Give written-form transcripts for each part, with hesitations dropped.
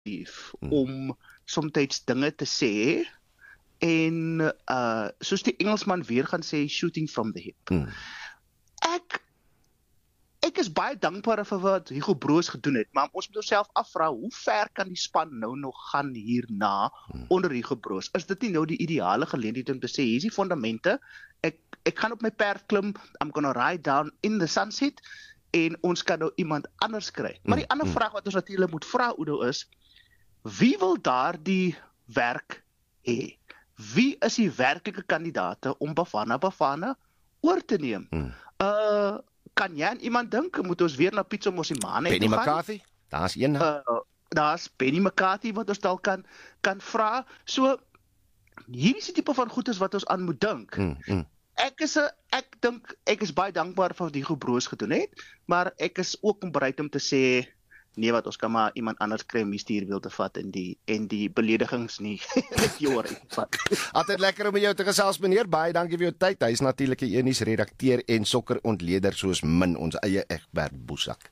om soms dinge te sê en soos die Engelsman weer gaan sê, shooting from the hip. Ek is baie dankbaar vir wat Hugo Broos gedoen het, maar ons moet onsself afvra, hoe ver kan die span nou nog gaan hierna onder Hugo Broos? Is dit nie nou die ideale geleentheid om te sê, hier is die fundamente, ek gaan op my perd klim, I'm gonna ride down in the sunset, en ons kan nou iemand anders kry. Maar die ander vraag wat ons natuurlik moet vra, Udo, is, wie wil daar die werk hê? Wie is die werklike kandidaate om Bafana oor te neem? Kan jy aan iemand dink? Moet ons weer na Pitso Mosimane Penny McCarthy? Daar's een. Daar's Penny McCarthy wat ons dalk kan vra. So, hier is die tipe van goedes wat ons aan moet dink. Ek dink, ek is baie dankbaar vir wat Hugo Broos gedoen het, maar ek is ook bereid om te sê, nee, wat ons kan maar iemand anders kry om die stuurwiel te vat en die beledigings nie met jou uitvat. Altyd lekker om met jou te gesels, meneer. Baie dankie vir jou tyd. Hy is natuurlik 'n unies redakteur en sokkerontleder soos min ons eie Egbert Boesak.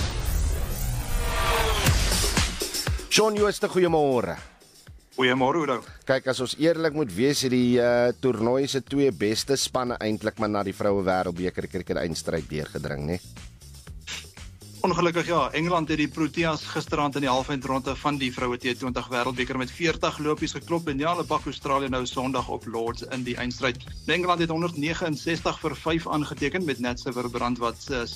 Shaun Jooste, goeiemôre. Goeiemôre, Udo. Kyk, as ons eerlik moet wees, het die toernooi se twee beste spanne eintlik maar na die vroue wêreldbeker kriket eindstryd deurgedring, né? Ongelukkig ja, Engeland het die Proteas gisterand in die halfeindronde van die vroue T20 wêreldbeker met 40 lopies geklop en ja, hulle pak Australië nou Sondag op Lords in die eindstryd. Engeland het 169 vir 5 aangeteken met Nat Sitterbrand wat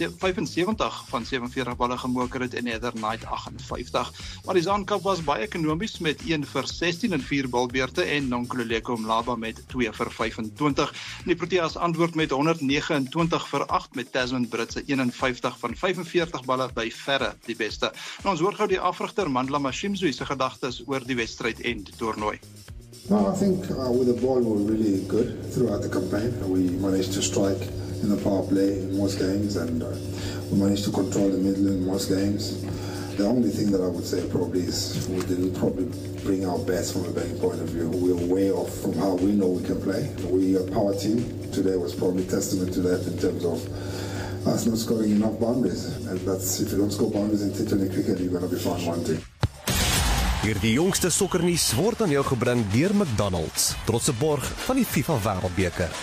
75 van 47 balle gemoker het en Heather Knight 58. Maar die Zandkap was baie ekonomies met 1 vir 16 en 4 balbeurte en Nonkululeko Mlaba met 2 vir 25. En die Proteas antwoord met 129 vir 8 met Tasman Brits 51 van 45 balle by verre die beste. En ons hoor gou die afrigter Mandla Mashimzu se gedagtes oor die wedstryd en die toernooi. No, I think with the ball we were really good throughout the campaign. We managed to strike in the power play in most games and we managed to control the middle in most games. The only thing that I would say probably is we didn't probably bring our best from a batting point of view. We were way off from how we know we can play. We are a power team. Today was probably testament to that in terms of us not scoring enough boundaries. And that's, if you don't score boundaries in T20 cricket, you're going to be found wanting. Hierdie jongste sokkernuus word aan jou gebring deur McDonald's, trotse borg van die FIFA Wêreldbeker.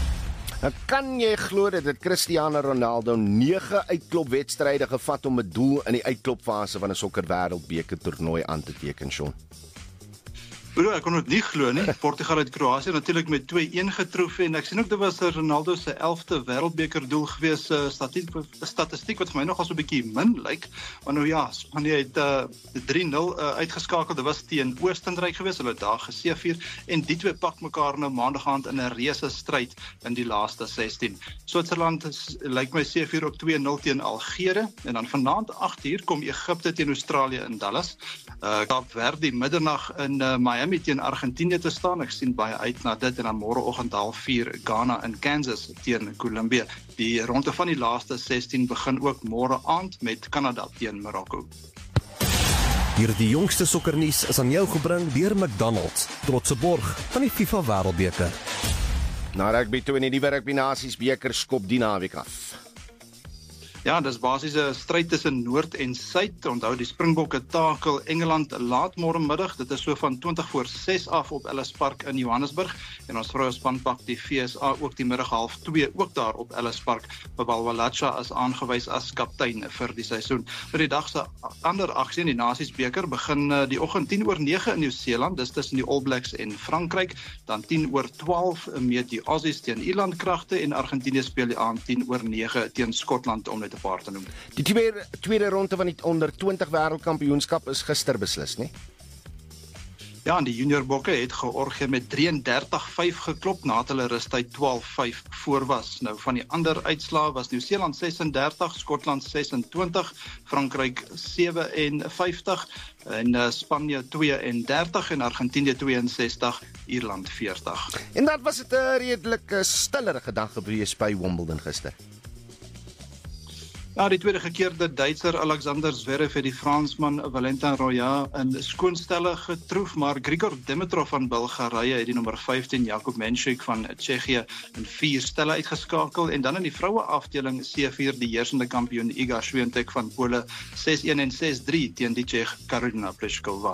Kan jy glo dat Cristiano Ronaldo 9 uitklopwedstryde gevat om 'n doel in die uitklopfase van 'n sokker wêreldbeker toernooi aan te teken, Shaun? Bro, ek kon dit nie glo nie. Portugal het Kroasie natuurlik met 2-1 getroof en ek sien ook dit was Ronaldo se 11de wêreldbeker doel gewees, statistiek wat vir my nogal so 'n bietjie min lyk. Maar nou ja, Spanje het 3-0 uitgeskakel. Dit was teen Oostenryk gewees. Hulle het daar geseëvier en die twee pak mekaar nou maandag aand in 'n reuse stryd in die laaste 16. Switserland lyk my seëvier op 2-0 teen Algere en dan vanaand 8uur kom Egipte teen Australië in Dallas. Kaap Verde middernag in Miami teen Argentinië te staan. Ek sien baie uit na dit en dan môreoggend 3:30 Ghana in Kansas teen Colombia. Die ronde van die laaste 16 begin ook môre aand met Kanada teen Marokko. Hierdie jongste sokkernuus is aan jou gebring deur McDonald's, trotse borg van die FIFA Wêreldbeker. Na rugby toe in die Rugby Nasies beker skop die naweek af. Ja, dis basies 'n stryd tussen Noord en Suid. Onthou die Springbokke takel Engeland laat môre middag. Dit is so van 20:06 af op Ellis Park in Johannesburg. En ons vroue span pak die FSA ook die middag 1:30 ook daar op Ellis Park. Babalwalacha is aangewys as kaptein vir die seisoen. Vir die dag se ander aksie in die Nasiesbeker begin die oggend 10:09 in Nieu-Seeland. Dis tussen die All Blacks en Frankryk. Dan 10:12 meet die Aussies teen Ierland kragte en Argentinië speel die aand 10:09 teen Skotland om net 'n paar te noem. Die tweede ronde van die onder 20 wêreldkampioenskap is gister beslis, nie? Ja, en die junior bokke het Georgië met 33-5 geklop nadat hulle rustyd 12-5 voor was. Nou van die ander uitslae was Nieu-Seeland 36, Skotland 26, Frankryk 57 en Spanje 32 en Argentinië 62, Ierland 40. En dan was dit 'n redelike stillerige dag gewees by Wimbledon gister. Ja, die tweede gekeerde Duitser Alexander Zverev het die Fransman Valentin Roya in skoonstelle getroef, maar Grigor Dimitrov van Bulgarië het die nommer 15 Jakub Menšik van Tsjechië in 4 stelle uitgeskakel, en dan in die vroue afdeling C4 die heersende kampioen Iga Swiatek van Pole 6-1 en 6-3 teen die Tsjech Karolina Pliskova.